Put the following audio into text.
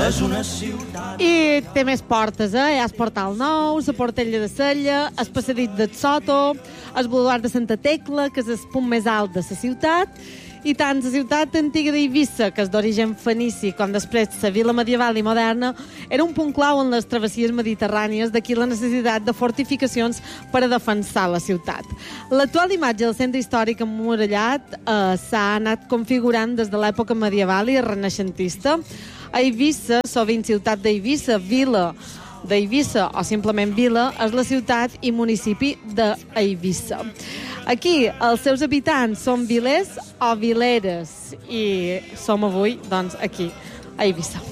I té més portes, Hi ha el Portal Nou, la Portella de Sella, el Passadís del Soto, el Boulevard de Santa Tecla, que és el punt més alt de la ciutat, i tant la ciutat antiga d'Eivissa, que és d'origen fenici, com després la vila medieval i moderna, era un punt clau en les travessies mediterrànies, d'aquí la necessitat de fortificacions per a defensar la ciutat. L'actual imatge del centre històric emmurallat s'ha anat configurant des de l'època medieval i renaixentista. A Eivissa, sovint ciutat d'Eivissa, vila d'Eivissa o simplement vila, és la ciutat i municipi d'Eivissa. Aquí els seus habitants són vilers o vileres i som avui, doncs, aquí, a Eivissa.